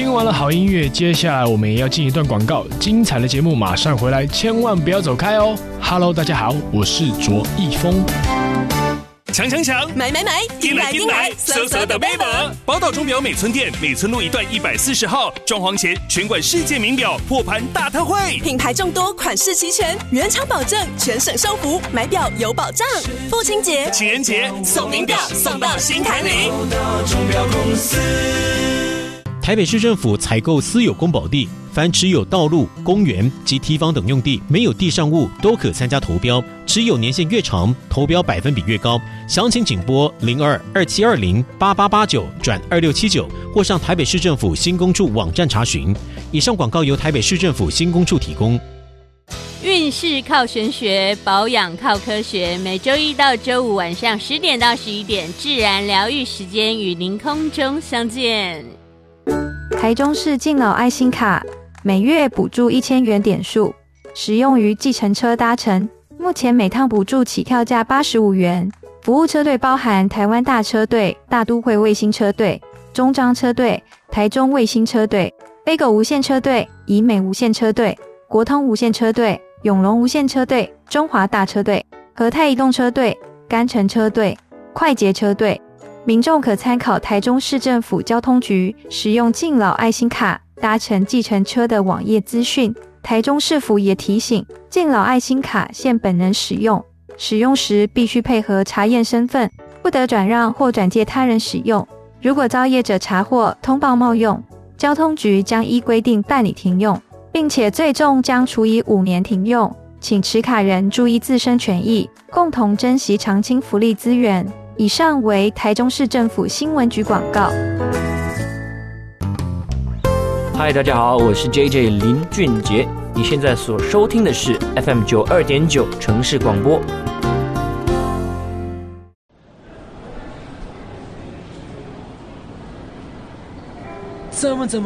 听完了好音乐，接下来我们也要进一段广告，精彩的节目马上回来，千万不要走开哦。Hello， 大家好，我是卓一峰。 抢抢抢！ 买！ 进来！搜的妹们！宝岛钟表美村店，美村路一段140号，装潢前全馆世界名表破盘大特惠， 品牌众多，款式齐全，原厂保证，全省收服，买表有保障。父亲节、 情人节送名表，送到心坎里。 宝岛钟表公司。 台北市政府采购私有公保地，凡持有道路、公园及堤防等用地没有地上物都可参加投标，持有年限越长，投标百分比越高。详情请拨02-2720-8889-2679或上台北市政府新工处网站查询。以上广告由台北市政府新工处提供。 运势靠玄学，保养靠科学。每周一到周五晚上10点到11点，自然疗愈时间与您空中相见。 台中市敬老爱心卡每月补助1000元点数，使用于计程车搭乘。目前每趟补助起跳价85元。服务车队包含台湾大车队、大都会卫星车队、中彰车队、台中卫星车队、飞狗无线车队、怡美无线车队、国通无线车队、永隆无线车队、中华大车队、和泰移动车队、甘城车队、快捷车队。民众可参考台中市政府交通局使用敬老爱心卡搭乘计程车的网页资讯。台中市府也提醒，敬老爱心卡限本人使用，使用时必须配合查验身份，不得转让或转借他人使用。如果遭业者查获通报冒用，交通局将依规定办理停用，并且最重将处以5年停用。请持卡人注意自身权益，共同珍惜长青福利资源。以上为台中市政府新闻局广告。 嗨，大家好，我是 JJ 林俊杰。你现在所收听的是 FM 92.9城市广播。 怎么